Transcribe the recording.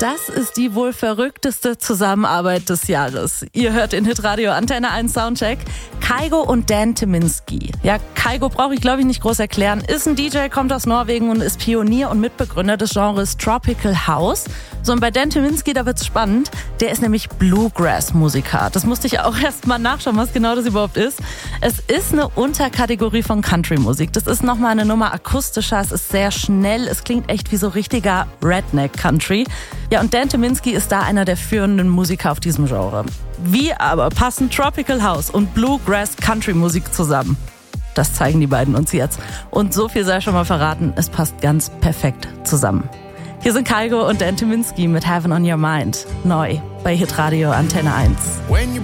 Das ist die wohl verrückteste Zusammenarbeit des Jahres. Ihr hört in Hitradio Antenne 1 Soundcheck. Kygo und Dan Tyminski. Ja, Kygo brauche ich, glaube ich, nicht groß erklären. Ist ein DJ, kommt aus Norwegen und ist Pionier und Mitbegründer des Genres Tropical House. So, und bei Dan Tyminski, da wird's spannend. Der ist nämlich Bluegrass-Musiker. Das musste ich auch erst mal nachschauen, was genau das überhaupt ist. Es ist eine Unterkategorie von Country-Musik. Das ist nochmal eine Nummer akustischer. Es ist sehr schnell. Es klingt echt wie so richtiger Redneck-Country. Ja, und Dan Tyminski ist da einer der führenden Musiker auf diesem Genre. Wie aber passen Tropical House und Bluegrass Country Musik zusammen? Das zeigen die beiden uns jetzt. Und so viel sei schon mal verraten, es passt ganz perfekt zusammen. Hier sind Kygo und Dan Tyminski mit Heaven on Your Mind. Neu bei Hitradio Antenne 1.